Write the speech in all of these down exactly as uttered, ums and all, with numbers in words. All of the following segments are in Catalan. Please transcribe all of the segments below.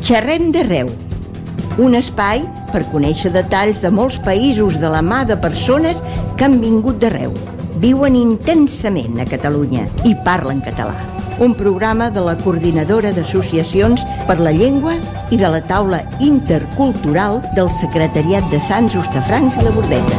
Xerrem d'arreu, un espai per conèixer detalls de molts països de la mà de persones que han vingut d'arreu, viuen intensament a Catalunya i parlen català. Un programa de la Coordinadora d'Associacions per la Llengua i de la Taula Intercultural del Secretariat de Sants, Hostafrancs i la Bordeta.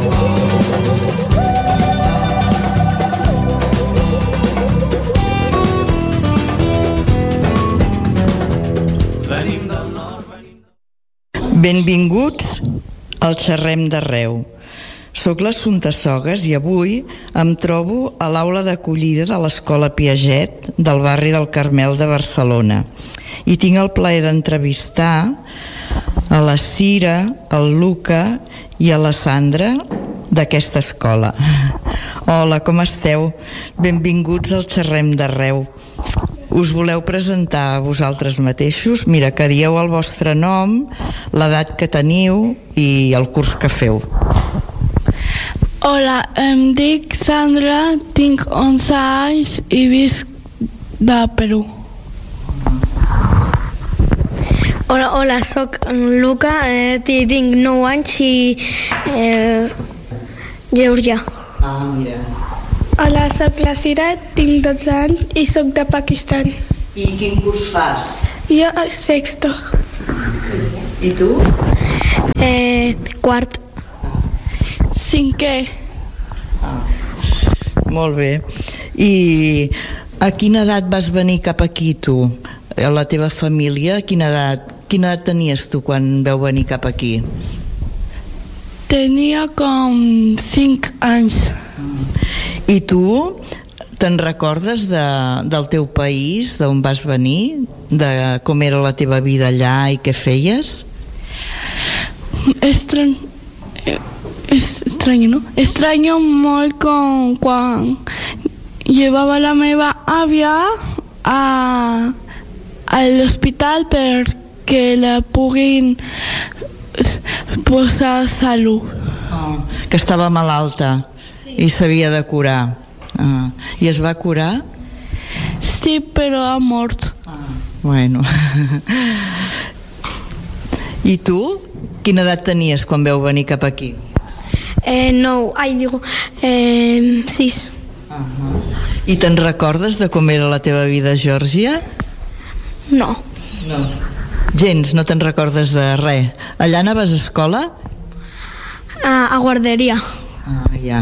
Benvinguts al Xerrem d'Arreu. Soc l'Assumpta Sogas i avui em trobo a l'aula d'acollida de l'Escola Piaget del barri del Carmel de Barcelona i tinc el plaer d'entrevistar a la Cira, al Luca i a la Sandra d'aquesta escola. Hola, com esteu? Benvinguts al Xerrem d'Arreu. Us voleu presentar a vosaltres mateixos? Mira, que dieu el vostre nom, l'edat que teniu i el curs que feu. Hola, em dic Sandra, tinc onze anys i visc de Perú. Hola, hola, soc Luca, eh, tinc nou anys i eh, Geòrgia. Ah, mira. Hola, soc la Cira, tinc dotze anys i soc de Pakistan. I quin curs fas? Jo sexto. I tu? Eh, quart. Cinquè. Ah, molt bé. I a quina edat vas venir cap aquí, tu? A la teva família, a quina edat, quina edat tenies tu quan veu venir cap aquí? Tenia com cinc anys. I tu te'n recordes de, del teu país, d'on vas venir, de com era la teva vida allà i què feies? Estrany... Estrany, ¿no? Extraño molt com quan llevava la meva àvia a, a l'hospital perquè la puguin posar salut. Oh, que estava malalta i s'havia de curar. Ah, i es va curar? Sí, però ha mort. Ah, bueno. I tu? Quina edat tenies quan veu venir cap aquí? Eh, nou, ai, digo, eh, sis. Uh-huh. I te'n recordes de com era la teva vida a Geòrgia? No. No. Gens, no te'n recordes de res. Allà anaves a escola? Ah, a guarderia. Ah, ja.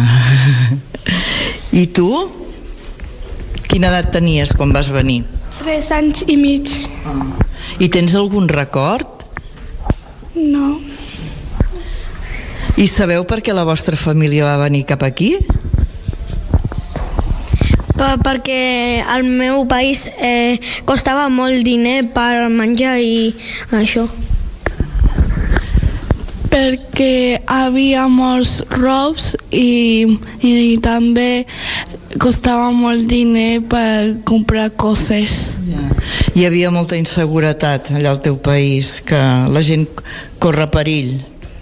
I tu? Quina edat tenies quan vas venir? Tres anys i mig. Ah. I tens algun record? No. I sabeu per què la vostra família va venir cap aquí? Per, perquè al meu país eh, costava molt diner per menjar i això. Perquè havia molts robs i, i també costava molt diner per comprar coses. Hi havia molta inseguretat allà al teu país, que la gent corre perill.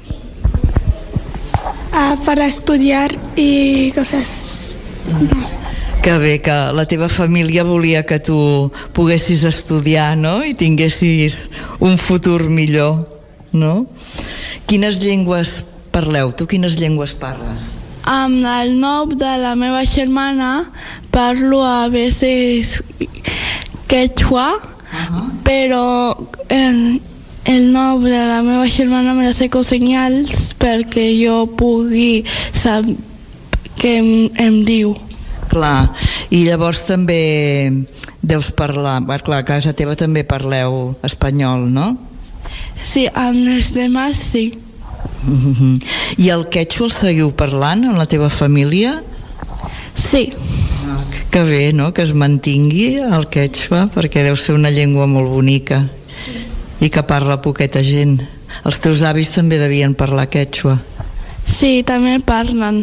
Ah, per estudiar i coses. No sé. Que bé, que la teva família volia que tu poguessis estudiar, no? I tinguessis un futur millor, no? Quines llengües parleu? Tu quines llengües parles? Amb el nom de la meva germana parlo a vegades quechua, uh-huh. Però el, el nom de la meva germana me la sé con senyals perquè jo pugui saber què em, em diu. Clar, i llavors també deus parlar, va, clar, a casa teva també parleu espanyol, no? Sí, amb els demás sí. Mm-hmm. I el quechua el seguiu parlant amb la teva família? Sí. Ah, que bé, no?, que es mantingui el quechua, perquè deu ser una llengua molt bonica i que parla poqueta gent. Els teus avis també devien parlar quechua. Sí, també parlen.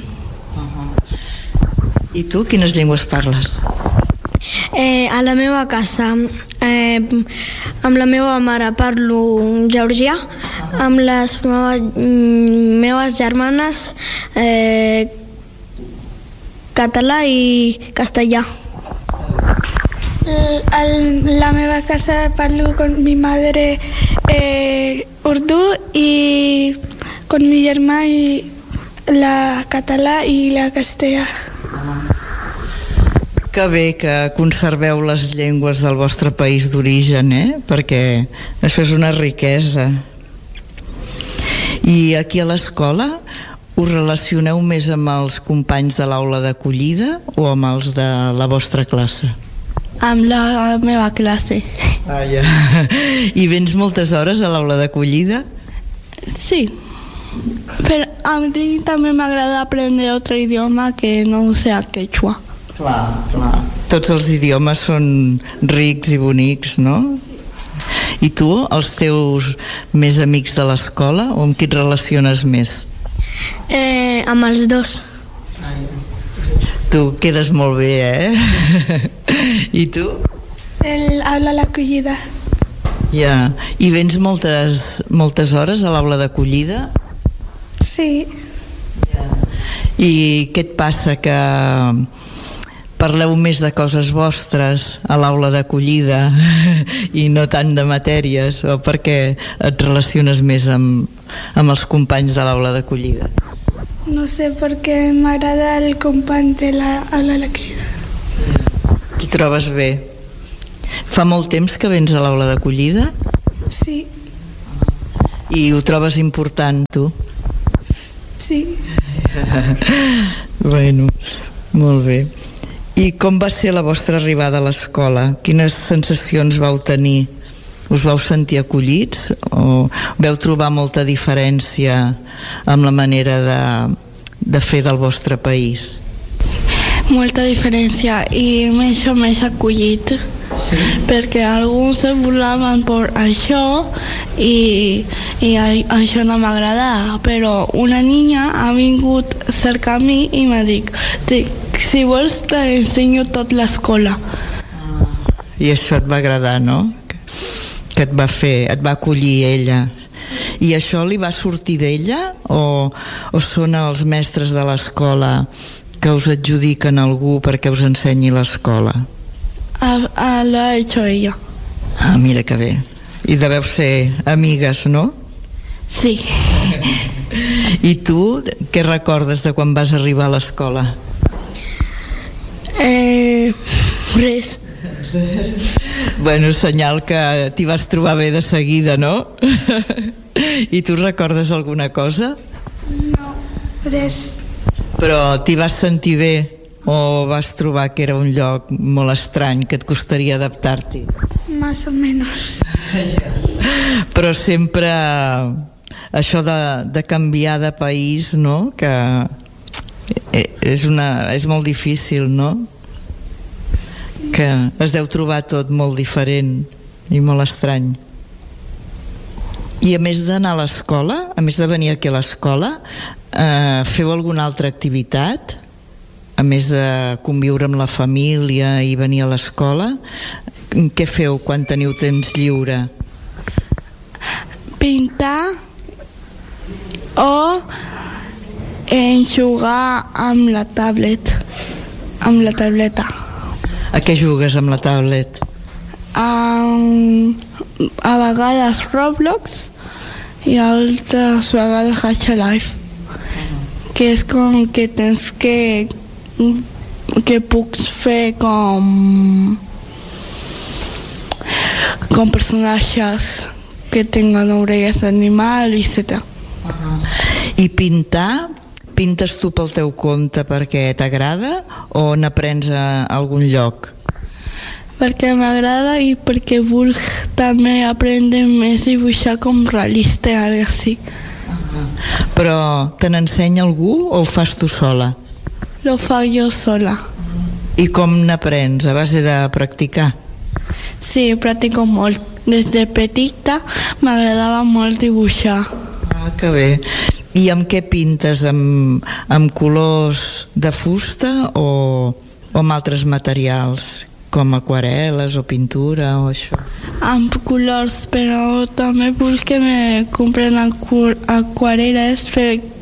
I tu, quines llengües parles? Eh, a la meva casa, eh, amb la meva mare parlo georgià, amb les meves, meves germanes eh, català i castellà. A la meva casa parlo con mi madre eh, urdu i con mi germà i la català i la castellà. Que bé que conserveu les llengües del vostre país d'origen, eh? Perquè això és una riquesa. I aquí a l'escola us relacioneu més amb els companys de l'aula d'acollida o amb els de la vostra classe? Amb la meva classe. Ah, ja. I vens moltes hores a l'aula d'acollida? Sí. Però a mi també m'agrada aprendre altre idioma que no sé el quechua. Clar, clar. Tots els idiomes són rics i bonics, no? I tu, els teus més amics de l'escola, o amb qui et relaciones més? Eh, amb els dos. Tu quedes molt bé, eh? I tu? El aula a l'acollida. Ja. I vens moltes, moltes hores a l'aula d'acollida? Sí. I què et passa, que parleu més de coses vostres a l'aula d'acollida i no tant de matèries, o perquè et relaciones més amb, amb els companys de l'aula d'acollida? No sé, perquè m'agrada el company de l'aula a l'acollida. T'hi trobes bé? Fa molt temps que vens a l'aula d'acollida? Sí. I ho trobes important, tu? Sí. Bueno, molt bé. I com va ser la vostra arribada a l'escola? Quines sensacions vau tenir? Us vau sentir acollits o vau trobar molta diferència amb la manera de, de fer del vostre país? Molta diferència i més o més acollit. Sí. Perquè alguns se burlaven per això i, i a, això no m'agradava, però una niña ha vingut cerca a mi i m'ha dit si vols t'ensenyo tot l'escola. I això et va agradar, no? Que et va fer, et va acollir ella. I això li va sortir d'ella o, o són els mestres de l'escola que us adjudiquen algú perquè us ensenyi l'escola? Lo ha hecho ella. Ah, mira que bé. I deveu ser amigues, no? Sí. I tu, què recordes de quan vas arribar a l'escola? Eh, res. Bueno, senyal que t'hi vas trobar bé de seguida, no? I tu recordes alguna cosa? No, res. Però t'hi vas sentir bé o vas trobar que era un lloc molt estrany, que et costaria adaptar-t'hi? Más o menos. Però sempre això de, de canviar de país, no? Que és, una, és molt difícil, no? Que es deu trobar tot molt diferent i molt estrany. I a més d'anar a l'escola, a més de venir aquí a l'escola, eh, feu alguna altra activitat? A més de conviure amb la família i venir a l'escola, què feu quan teniu temps lliure? Pintar o jugar amb la tablet, amb la tableta. A què jugues amb la tablet? Um, a vegades Roblox i altres vegades Half-Life, que és com que tens que que pucs fer com com personatges que tenen orelles d'animal, etcètera. Uh-huh. I pintar, pintes tu pel teu compte perquè t'agrada o n'aprens a algun lloc? Perquè m'agrada i perquè vull també aprendre més a dibuixar com realista, algo així. Uh-huh. Però te n'ensenya algú o ho fas tu sola? Lo faig jo sola. I com n'aprens? A base de practicar? Sí, practico molt. Des de petita m'agradava molt dibuixar. Ah, que bé. I amb què pintes? Amb, amb colors de fusta o, o amb altres materials? Com aquarel·les o pintura o això? Amb colors, però també vull que me compren aquarel·les per